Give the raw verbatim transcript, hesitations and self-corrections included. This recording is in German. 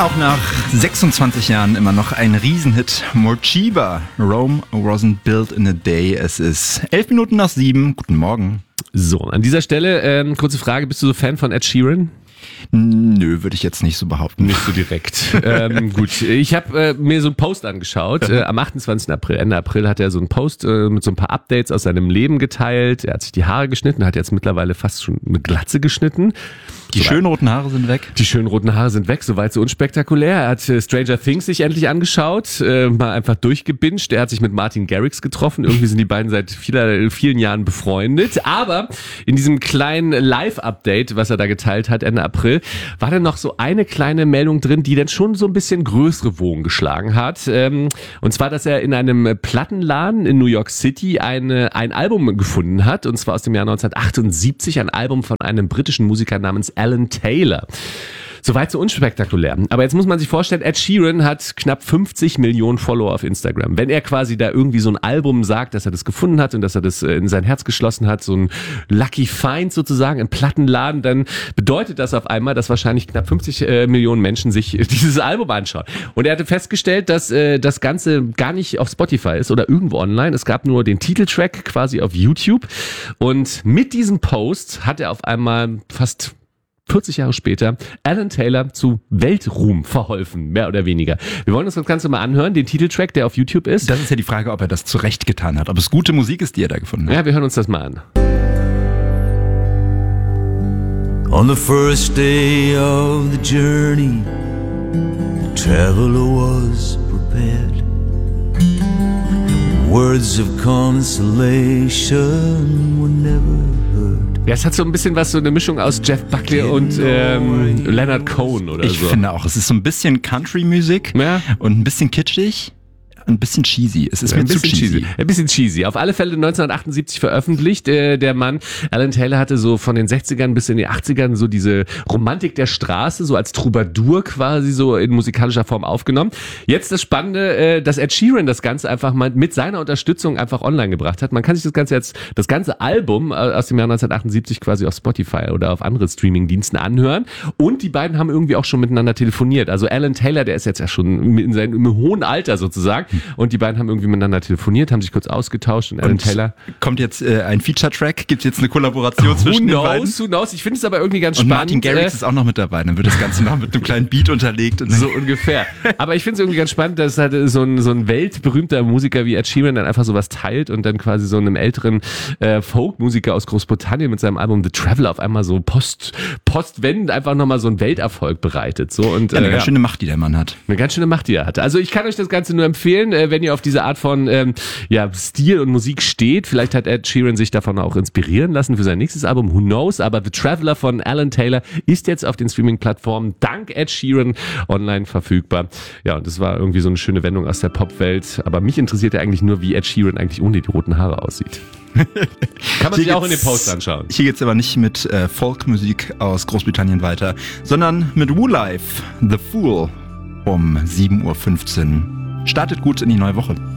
Auch nach sechsundzwanzig Jahren immer noch ein Riesenhit. Morcheeba, Rome wasn't built in a day. Es ist elf Minuten nach sieben. Guten Morgen. So, an dieser Stelle, ähm, kurze Frage, bist du so Fan von Ed Sheeran? Nö, würde ich jetzt nicht so behaupten. Nicht so direkt. ähm, gut, ich habe äh, mir so einen Post angeschaut. Äh, am achtundzwanzigsten April, Ende April, hat er so einen Post äh, mit so ein paar Updates aus seinem Leben geteilt. Er hat sich die Haare geschnitten, hat jetzt mittlerweile fast schon eine Glatze geschnitten. Die so schönen roten Haare sind weg. Die schönen roten Haare sind weg, soweit so unspektakulär. Er hat äh, Stranger Things sich endlich angeschaut, äh, mal einfach durchgebinged. Er hat sich mit Martin Garrix getroffen. Irgendwie sind die beiden seit vieler, vielen Jahren befreundet. Aber in diesem kleinen Live-Update, was er da geteilt hat, Ende April, war dann noch so eine kleine Meldung drin, die dann schon so ein bisschen größere Wogen geschlagen hat. Ähm, und zwar, dass er in einem Plattenladen in New York City eine, ein Album gefunden hat. Und zwar aus dem Jahr neunzehnhundertachtundsiebzig, ein Album von einem britischen Musiker namens Alan Taylor. Soweit so unspektakulär. Aber jetzt muss man sich vorstellen, Ed Sheeran hat knapp fünfzig Millionen Follower auf Instagram. Wenn er quasi da irgendwie so ein Album sagt, dass er das gefunden hat und dass er das in sein Herz geschlossen hat, so ein Lucky Find sozusagen im Plattenladen, dann bedeutet das auf einmal, dass wahrscheinlich knapp fünfzig äh, Millionen Menschen sich dieses Album anschauen. Und er hatte festgestellt, dass äh, das Ganze gar nicht auf Spotify ist oder irgendwo online. Es gab nur den Titeltrack quasi auf YouTube. Und mit diesem Post hat er auf einmal fast vierzig Jahre später Alan Taylor zu Weltruhm verholfen, mehr oder weniger. Wir wollen uns das Ganze mal anhören, den Titeltrack, der auf YouTube ist. Das ist ja die Frage, ob er das zurecht getan hat, ob es gute Musik ist, die er da gefunden hat. Ja, wir hören uns das mal an. On the first day of the journey, the traveler was prepared. Words of consolation were never heard. Ja, es hat so ein bisschen was, so eine Mischung aus Jeff Buckley und ähm, Leonard Cohen oder ich so. Ich finde auch, es ist so ein bisschen Country-Musik ja. und ein bisschen kitschig. Ein bisschen cheesy. Es ist ja, mir ein zu bisschen cheesy. cheesy. Ein bisschen cheesy. Auf alle Fälle neunzehnhundertachtundsiebzig veröffentlicht. Äh, der Mann, Alan Taylor, hatte so von den sechzigern bis in die achtzigern so diese Romantik der Straße, so als Troubadour quasi so in musikalischer Form aufgenommen. Jetzt das Spannende, äh, dass Ed Sheeran das Ganze einfach mal mit seiner Unterstützung einfach online gebracht hat. Man kann sich das Ganze jetzt, das ganze Album aus dem Jahr neunzehnhundertachtundsiebzig quasi auf Spotify oder auf andere Streamingdiensten anhören. Und die beiden haben irgendwie auch schon miteinander telefoniert. Also Alan Taylor, der ist jetzt ja schon in seinem im hohen Alter sozusagen. Und die beiden haben irgendwie miteinander telefoniert, haben sich kurz ausgetauscht. Und Alan und Taylor. Kommt jetzt äh, ein Feature-Track? Gibt es jetzt eine Kollaboration zwischen den beiden? Who knows? Ich finde es aber irgendwie ganz und spannend. Martin Garrix äh, ist auch noch mit dabei. Dann wird das Ganze noch mit einem kleinen Beat unterlegt. Und so ungefähr. Aber ich finde es irgendwie ganz spannend, dass halt so ein, so ein weltberühmter Musiker wie Ed Sheeran dann einfach sowas teilt und dann quasi so einem älteren äh, Folk-Musiker aus Großbritannien mit seinem Album The Traveler auf einmal so post, postwendend einfach nochmal so einen Welterfolg bereitet. So, und, ja, eine äh, ganz schöne Macht, die der Mann hat. Eine ganz schöne Macht, die er hat. Also ich kann euch das Ganze nur empfehlen, äh, wenn ihr auf diese Art von ähm, ja, Stil und Musik steht. Vielleicht hat Ed Sheeran sich davon auch inspirieren lassen für sein nächstes Album, who knows. Aber The Traveler von Alan Taylor ist jetzt auf den Streaming-Plattformen dank Ed Sheeran online verfügbar. Ja, und das war irgendwie so eine schöne Wendung aus der Popwelt. Aber mich interessiert ja eigentlich nur, wie Ed Sheeran eigentlich ohne die roten Haare aussieht. Kann man sich auch in den Post anschauen. Hier geht's aber nicht mit äh, Folkmusik aus Großbritannien weiter, sondern mit Woolife, The Fool um sieben Uhr fünfzehn. Startet gut in die neue Woche.